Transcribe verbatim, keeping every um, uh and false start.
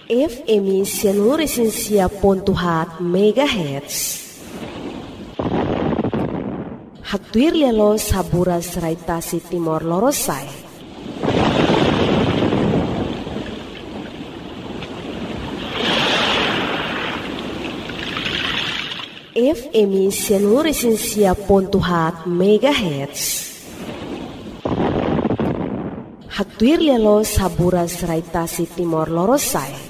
F M Sianuresensia Pontuhat Megahertz. Haktuir lelo sabura seraitasi Timor Lorosai. F M Sianuresensia Pontuhat Megahertz. Haktuir lelo sabura seraitasi Timor Lorosai.